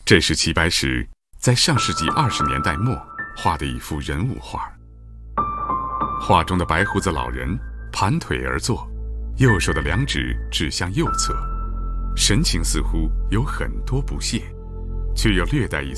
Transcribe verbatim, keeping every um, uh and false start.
这是齐白石在上世纪二十年代末画的一幅人物画。画中的白胡子老人盘腿而坐，右手的两指指向右侧，神情似乎有很多不屑，却又略带一